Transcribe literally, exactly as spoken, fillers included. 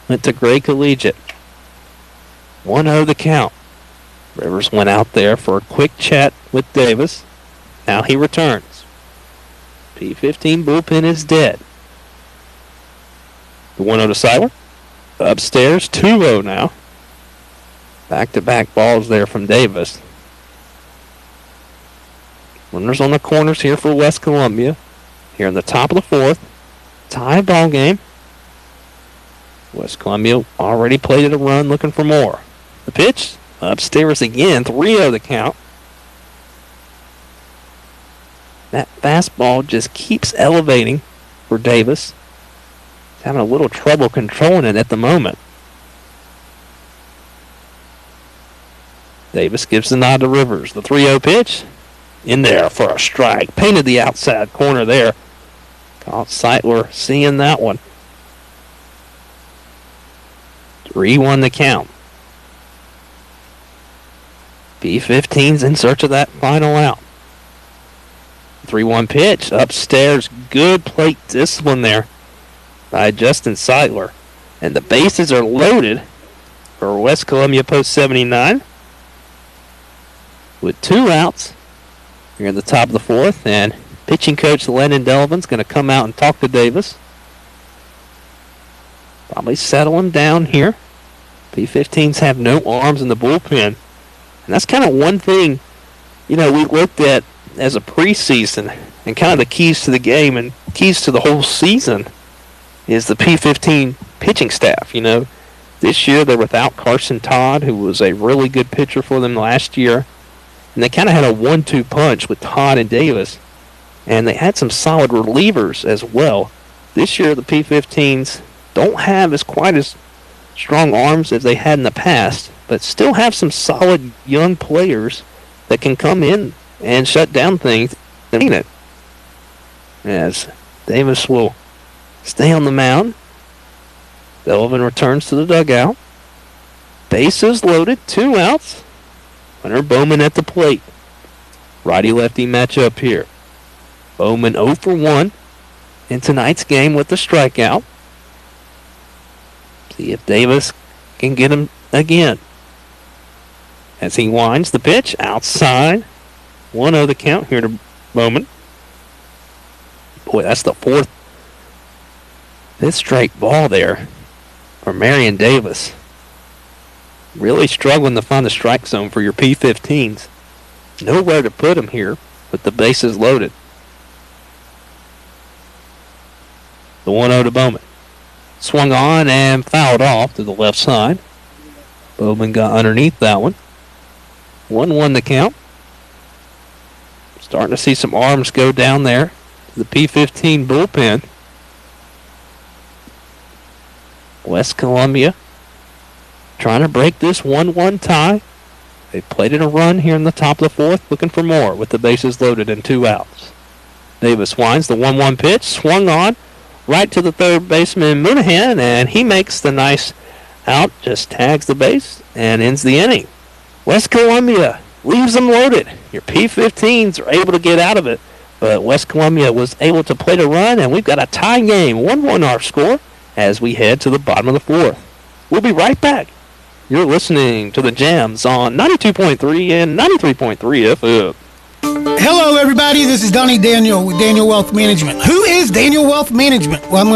went to Gray Collegiate. one oh the count. Rivers went out there for a quick chat with Davis. Now he returns. P fifteen bullpen is dead. The one oh to Seiler. Upstairs, two oh now. Back-to-back balls there from Davis. Runners on the corners here for West Columbia. Here in the top of the fourth. Tie ball game. West Columbia already played a run, looking for more. The pitch, upstairs again, three oh the count. That fastball just keeps elevating for Davis. He's having a little trouble controlling it at the moment. Davis gives the nod to Rivers. The three oh pitch, in there for a strike. Painted the outside corner there. Caught Seitler seeing that one. three one the count. P fifteen's in search of that final out. three one pitch, upstairs, good plate discipline there by Justin Seitler. And the bases are loaded for West Columbia post seventy-nine. With two outs here at the top of the fourth, and pitching coach Lennon Delvin's going to come out and talk to Davis. Probably settle him down here. P fifteens have no arms in the bullpen. And that's kind of one thing, you know, we looked at as a preseason, and kind of the keys to the game and keys to the whole season is the P fifteen pitching staff. You know, this year they're without Carson Todd, who was a really good pitcher for them last year. And they kind of had a one two punch with Todd and Davis. And they had some solid relievers as well. This year the P fifteens don't have as quite as strong arms as they had in the past, but still have some solid young players that can come in and shut down things and mean it. As Davis will stay on the mound. Delvin returns to the dugout. Bases loaded, two outs. Hunter Bowman at the plate. Righty-lefty matchup here. Bowman oh for one in tonight's game with the strikeout. See if Davis can get him again. As he winds the pitch outside. one oh the count here to Bowman. Boy, that's the fourth. Fifth straight ball there for Marion Davis. Really struggling to find the strike zone for your P fifteens. Nowhere to put him here with the bases loaded. The one oh to Bowman. Swung on and fouled off to the left side. Bowman got underneath that one. one one the count. Starting to see some arms go down there to the P fifteen bullpen. West Columbia trying to break this one one tie. They played in a run here in the top of the fourth, looking for more with the bases loaded and two outs. Davis winds the one one pitch, swung on right to the third baseman Moonaghan, and he makes the nice out, just tags the base and ends the inning. West Columbia leaves them loaded. Your P fifteens are able to get out of it, but West Columbia was able to play the run, and we've got a tie game, one one our score, as we head to the bottom of the fourth. We'll be right back. You're listening to the Jams on ninety-two point three and ninety-three point three F M. Hello, everybody. This is Donnie Daniel with Daniel Wealth Management. Who is Daniel Wealth Management? Well, I'm going